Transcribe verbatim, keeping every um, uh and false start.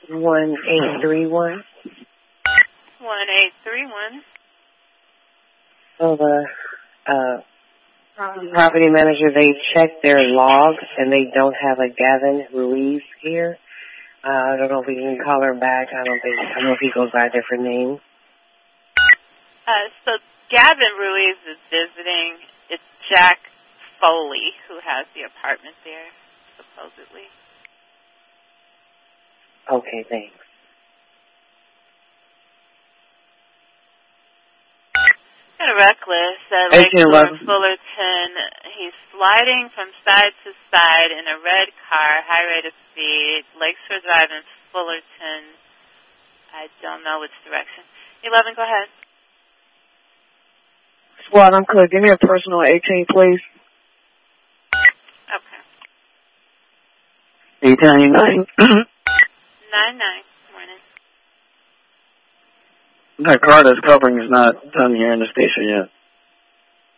one eight three one. one eight three one. So the uh, property manager, they checked their log and they don't have a Gavin Ruiz here. Uh, I don't know if we can call her back. I don't think, I don't know if he goes by a different name. Uh, so Gavin Ruiz is visiting. It's Jack Foley who has the apartment there, supposedly. Okay, thanks. Kind of reckless at Lakeshore Fullerton. He's sliding from side to side in a red car, high rate of speed. Lakeshore Drive in Fullerton. I don't know which direction. eleven, go ahead. Squad, I'm clear. Give me a personal eighteen, please. Okay. eight nine nine. nine nine. Morning. That car that's covering is not done here in the station yet.